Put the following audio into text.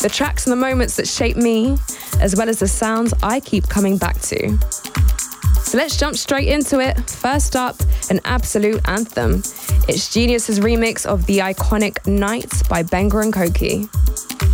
The tracks and the moments that shape me, as well as the sounds I keep coming back to. So let's jump straight into it. First up, an absolute anthem. It's Genius's remix of the iconic Nights by Benga and Koki.